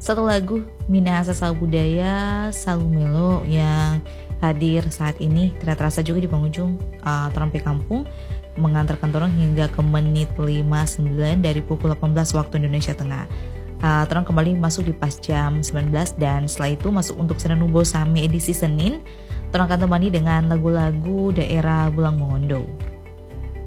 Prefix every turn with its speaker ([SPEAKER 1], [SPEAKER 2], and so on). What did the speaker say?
[SPEAKER 1] satu lagu Minahasa Sal Budaya Salumelo yang hadir saat ini tidak terasa juga di penghujung Terampi Kampung, mengantarkan torong hingga ke menit 59 dari pukul 18 waktu Indonesia Tengah. Torong kembali masuk di pas jam 19 dan setelah itu masuk untuk Serenubo Sami edisi Senin. Torong akan temani dengan lagu-lagu daerah Bulang Mongondo.